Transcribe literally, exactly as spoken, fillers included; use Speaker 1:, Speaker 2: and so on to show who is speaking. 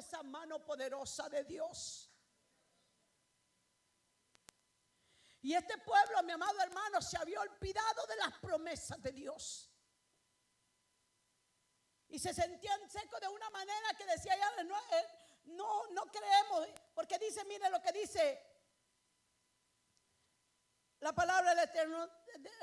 Speaker 1: esa mano poderosa de Dios. Y este pueblo, mi amado hermano, se había olvidado de las promesas de Dios. Y se sentían secos de una manera que decía, ya no, eh, no, no creemos. Porque dice, mire lo que dice la palabra del Eterno.